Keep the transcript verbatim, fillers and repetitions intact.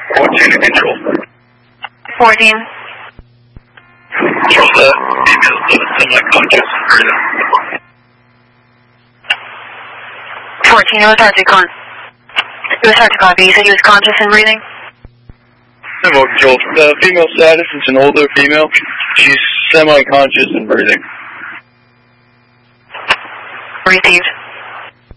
fourteen to control. fourteen. Control the female semi-conscious and breathing. fourteen, it was hard to con. It was hard to copy. You said he was conscious and breathing? Remote control. The female status is an older female. She's semi-conscious and breathing. Received.